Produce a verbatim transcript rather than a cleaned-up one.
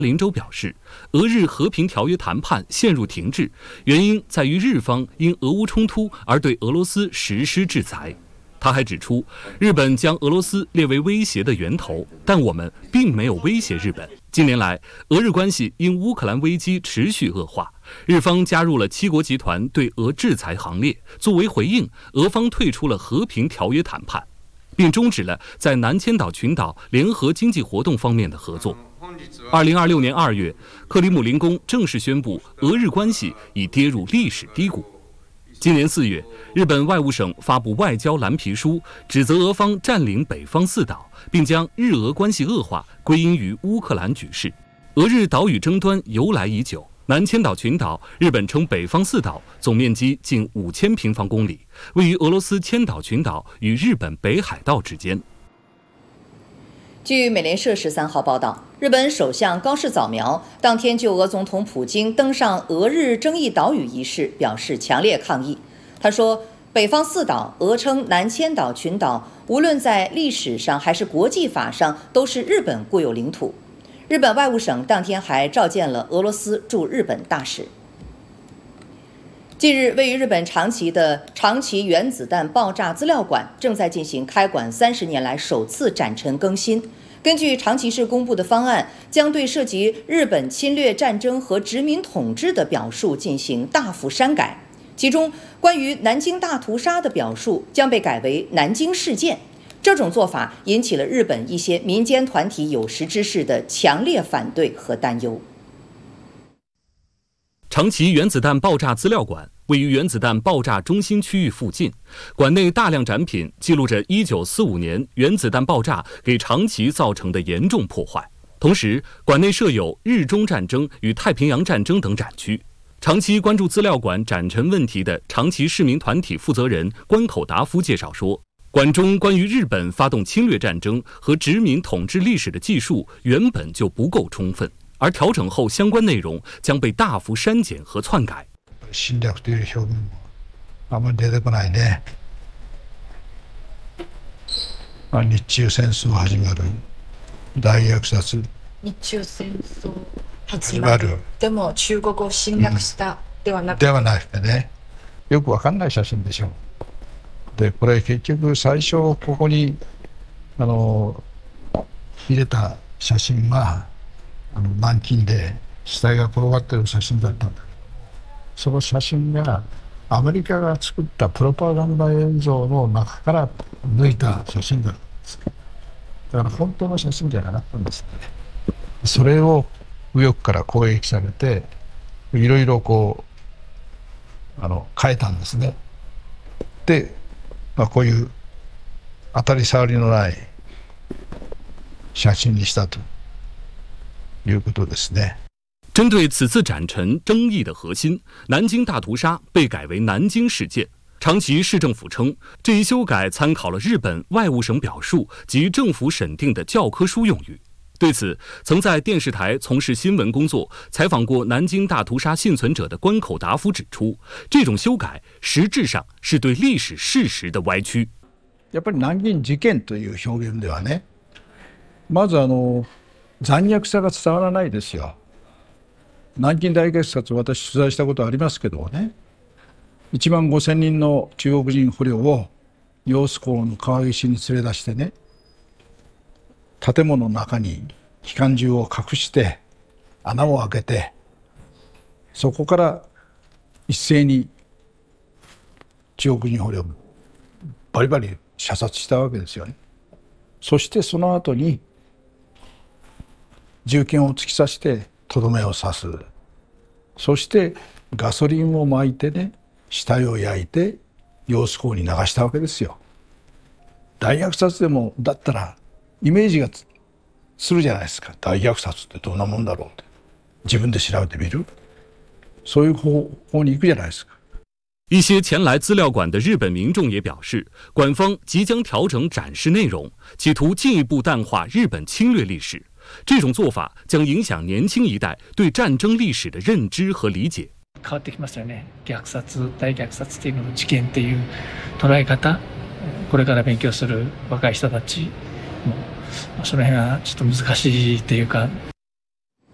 林州表示，俄日和平条约谈判陷入停滞，原因在于日方因俄乌冲突而对俄罗斯实施制裁。他还指出，日本将俄罗斯列为威胁的源头，但我们并没有威胁日本。近年来，俄日关系因乌克兰危机持续恶化，日方加入了七国集团对俄制裁行列。作为回应，俄方退出了和平条约谈判，并终止了在南千岛群岛联合经济活动方面的合作。二零二六年二月，克里姆林宫正式宣布，俄日关系已跌入历史低谷。今年四月，日本外务省发布外交蓝皮书，指责俄方占领北方四岛，并将日俄关系恶化归因于乌克兰局势。俄日岛屿争端由来已久，南千岛群岛，日本称北方四岛，总面积近五千平方公里，位于俄罗斯千岛群岛与日本北海道之间。 据美联社十三号报道，日本首相高市早苗当天就俄总统普京登上俄日争议岛屿一事表示强烈抗议。他说，北方四岛，俄称南千岛群岛，无论在历史上还是国际法上，都是日本固有领土。日本外务省当天还召见了俄罗斯驻日本大使。近日，位于日本长崎的长崎原子弹爆炸资料馆正在进行开馆三十年来首次展陈更新。根据长崎市公布的方案，将对涉及日本侵略战争和殖民统治的表述进行大幅删改。其中，关于南京大屠杀的表述将被改为南京事件。这种做法引起了日本一些民间团体有识之士的强烈反对和担忧。 长崎原子弹爆炸资料馆位于原子弹爆炸中心区域附近，馆内大量展品记录着一九四五年原子弹爆炸给长崎造成的严重破坏。同时，馆内设有日中战争与太平洋战争等展区。长期关注资料馆展陈问题的长崎市民团体负责人关口达夫介绍说，馆中关于日本发動侵略战争和殖民统治历史的记述原本就不够充分，而调整后相关内容将被大幅删减和篡改。 侵略という表現もあまり出てこないね。日中戦争始まる、大虐殺。 日中戦争始まる。でも中国を侵略したではなくて、 ではなくてね、よくわかんない写真でしょ。でこれ結局最初ここにあの入れた写真はあの南京で死体が転がってる写真だったんだけど、その写真がアメリカが作ったプロパガンダ映像の中から抜いた写真だったんです。だから本当の写真じゃなかったんですね。それを右翼から攻撃されて、いろいろこうあの変えたんですね。で、まあ、こういう当たり障りのない写真にしたということですね。 针对此次展陈争议的核心，南京大屠杀被改为南京事件。长崎市政府称，这一修改参考了日本外务省表述及政府审定的教科书用语。对此，曾在电视台从事新闻工作、采访过南京大屠杀幸存者的关口达夫指出，这种修改实质上是对历史事实的歪曲。 やっぱり南京事件という表現ではね、まずあの残虐さが伝わらないですよ。南京大虐殺、私取材したことありますけどね、いちまんごせんにんの中国人捕虜を揚子江の川岸に連れ出してね、建物の中に機関銃を隠して穴を開けて、そこから一斉に中国人捕虜をバリバリ射殺したわけですよね。そしてその後に銃剣を突き刺してとどめを刺す。そしてガソリンを撒いてね、死体を焼いて揚子江に流したわけですよ。大虐殺でもだったらイメージがするじゃないですか。大虐殺ってどんなもんだろうって自分で調べてみる。そういう方向に行くじゃないですか。 一些前来资料馆的日本民众也表示，馆方即将调整展示内容，企图进一步淡化日本侵略历史。这种做法将影响年轻一代对战争历史的認知和理解。 変わってきますよね。虐殺、大虐殺っていうのの事件っていう捉え方、これから勉強する若い人たちもその辺はちょっと難しいっていうか、